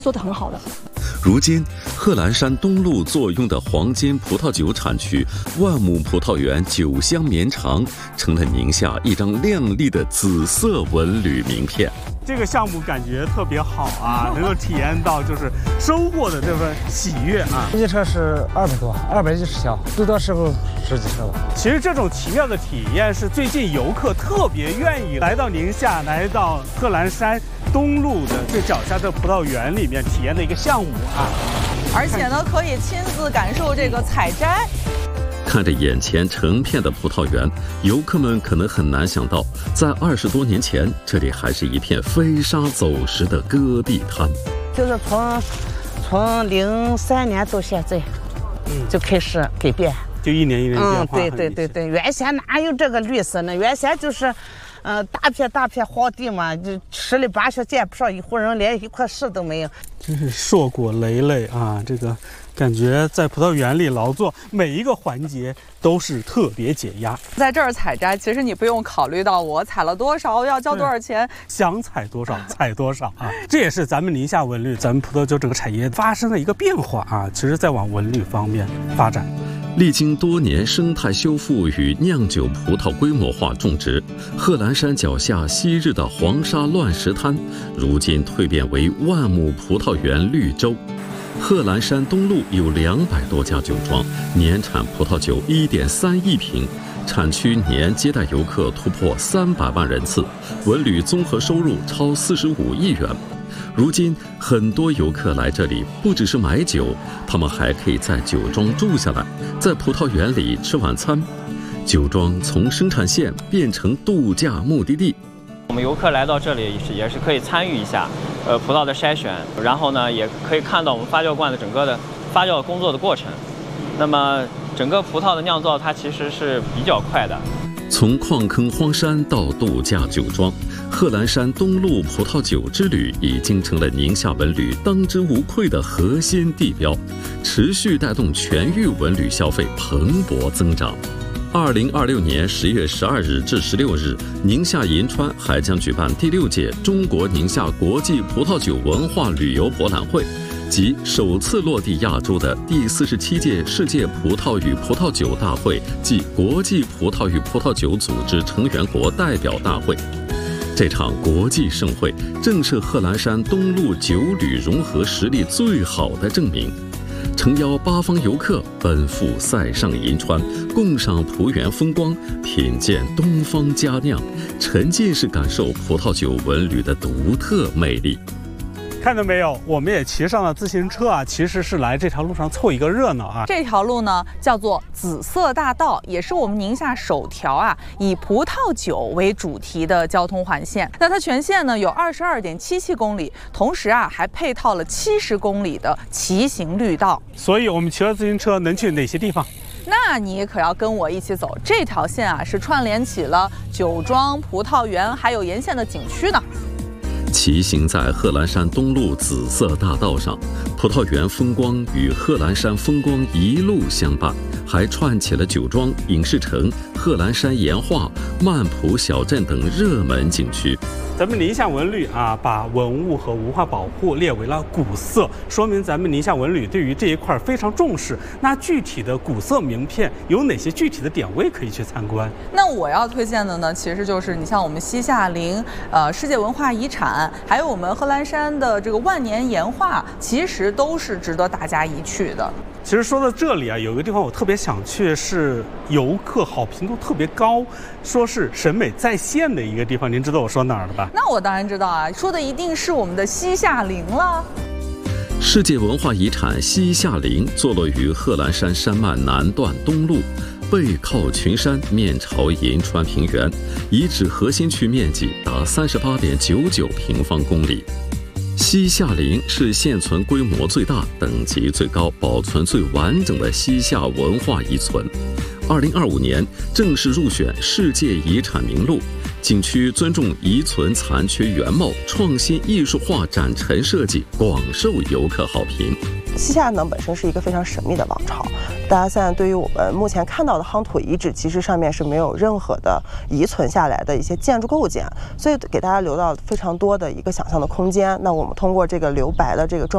做得很好的。 如今，贺兰山东路坐拥的黄金葡萄酒产区万亩葡萄园酒香绵长，成了宁夏一张亮丽的紫色文旅名片。 这个项目感觉特别好啊，能够体验到就是收获的这份喜悦啊。 这车是200多，200几十条，最多时候10几车吧。 其实这种奇妙的体验是最近游客特别愿意来到宁夏，来到贺兰山东路的最脚下的葡萄园里面体验的一个项目啊。 而且呢，可以亲自感受这个采摘。 看着眼前成片的葡萄园，游客们可能很难想到，在20多年前，这里还是一片飞沙走石的戈壁滩。 就是从03年到现在，就开始改变， 就一年一年变化。 对，原先哪有这个绿色呢？原先就是，大片荒地嘛，就10里8乡见不上一户人，连一块石都没有。 真是硕果累累啊！这个感觉在葡萄园里劳作，每一个环节都是特别解压。 在这儿采摘，其实你不用考虑到我采了多少，要交多少钱， 想采多少采多少啊！这也是咱们宁夏文旅、咱们葡萄酒整个产业发生了一个变化啊！其实在往文旅方面发展。 历经多年生态修复与酿酒葡萄规模化种植，贺兰山脚下昔日的黄沙乱石滩，如今蜕变为万亩葡萄园绿洲。贺兰山东路有200多家酒庄，年产葡萄酒1.3亿瓶，产区年接待游客突破300万人次，文旅综合收入超45亿元。如今，很多游客来这里不只是买酒，他们还可以在酒庄住下来，在葡萄园里吃晚餐。酒庄从生产线变成度假目的地。 我们游客来到这里也是可以参与一下，葡萄的筛选，然后呢，也可以看到我们发酵罐的整个的发酵工作的过程。那么，整个葡萄的酿造它其实是比较快的。 从矿坑荒山到度假酒庄，贺兰山东路葡萄酒之旅已经成了宁夏文旅当之无愧的核心地标，持续带动全域文旅消费蓬勃增长。2026年10月12日至16日，宁夏银川还将举办第6届中国宁夏国际葡萄酒文化旅游博览会，及首次落地亚洲的第47届世界葡萄与葡萄酒大会暨国际葡萄与葡萄酒组织成员国代表大会。这场国际盛会正是贺兰山东路酒旅融合实力最好的证明。诚邀8方游客奔赴塞上银川，共赏葡园风光，品鉴东方佳酿，沉浸式感受葡萄酒文旅的独特魅力。 看到没有，我们也骑上了自行车啊，其实是来这条路上凑一个热闹啊。 这条路呢叫做紫色大道，也是我们宁夏首条以葡萄酒为主题的交通环线。那它全线呢有22.77公里，同时还配套了70公里的骑行绿道。 所以我们骑着自行车能去哪些地方？ 那你可要跟我一起走，这条线是串联起了酒庄、葡萄园还有沿线的景区呢。 骑行在贺兰山东路紫色大道上，葡萄园风光与贺兰山风光一路相伴，还串起了酒庄、影视城、贺兰山岩画、曼浦小镇等热门景区。 咱们宁夏文旅把文物和文化保护列为了古色，说明咱们宁夏文旅对于这一块非常重视。那具体的古色名片有哪些具体的点位可以去参观？ 那我要推荐的呢，其实就是你像我们西夏陵，世界文化遗产，还有我们贺兰山的这个万年岩画，其实都是值得大家一去的。 其实说到这里有一个地方我特别想去，是游客好评度特别高，说是审美在线的一个地方。您知道我说哪儿了吧？ 那我当然知道说的一定是我们的西夏陵了。 世界文化遗产西夏陵坐落于贺兰山山脉南段东路，背靠群山，面朝银川平原，遗址核心区面积达38.99平方公里。西夏陵是现存规模最大、等级最高、保存最完整的西夏文化遗存。2025年正式入选世界遗产名录。景区尊重遗存残缺原貌，创新艺术化展陈设计，广受游客好评。 西夏呢本身是一个非常神秘的王朝，大家现在对于我们目前看到的夯土遗址，其实上面是没有任何的遗存下来的一些建筑构件，所以给大家留到非常多的一个想象的空间。那我们通过这个留白的这个